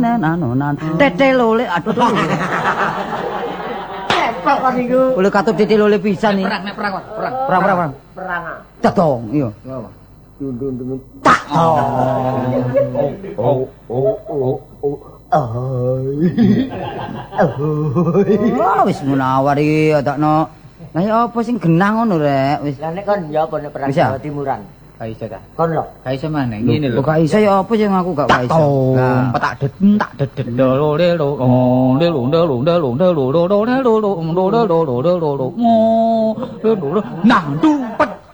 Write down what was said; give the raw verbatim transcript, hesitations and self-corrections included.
nanonan tetelole aduh. Ceplok kon niku. Oleh katut tetelole pisan iki. Perang nek perang, perang. Perang perang perang. Perang. Tetong iya. Dundun-dundun. Tak. Oh. Oh oh oh oh. Ai. Oh wis munawar iki adakno. Lah ya apa sing genah ngono rek wis. Lah nek kon ya apa nek perang Jawa Timuran. Gak iso ta. Kon lho. Gak iso maneh ngene lho. Kok iso ya apa sing aku gak iso. Nah, petak deden tak deden lo le lo oh le lo le lo le lo le lo lo le lo lo lo lo lo lo lo lo lo nang dumpet